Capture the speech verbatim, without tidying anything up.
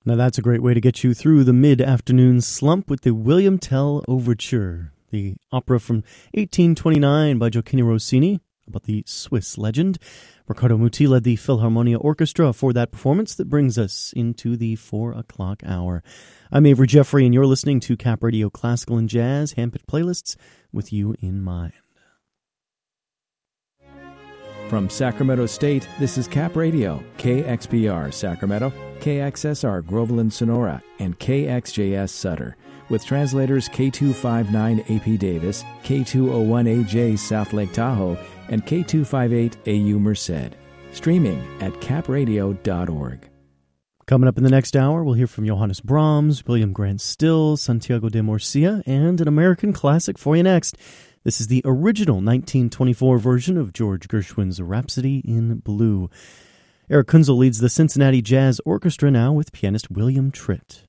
Now that's a great way to get you through the mid-afternoon slump with the William Tell Overture, the opera from eighteen twenty-nine by Gioacchino Rossini about the Swiss legend. Riccardo Muti led the Philharmonia Orchestra for that performance that brings us into the four o'clock hour. I'm Avery Jeffrey, and you're listening to Cap Radio Classical and Jazz, handpicked playlists with you in mind. From Sacramento State, this is Cap Radio, K X P R Sacramento, K X S R Groveland Sonora, and K X J S Sutter, with translators K two fifty-nine A P Davis, K two oh one A J South Lake Tahoe, and K two fifty-eight A U Merced. Streaming at cap radio dot org. Coming up in the next hour, we'll hear from Johannes Brahms, William Grant Still, Santiago de Murcia, and an American classic for you next. This is the original nineteen twenty-four version of George Gershwin's Rhapsody in Blue. Eric Kunzel leads the Cincinnati Jazz Orchestra now with pianist William Tritt.